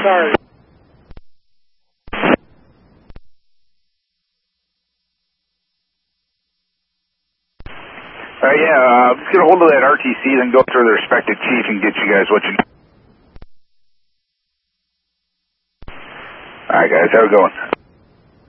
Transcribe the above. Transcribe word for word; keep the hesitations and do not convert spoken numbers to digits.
Sorry. Uh, yeah, uh, let's get a hold of that R T C, then go through the respective chief and get you guys what you need. All right, guys, how's it going?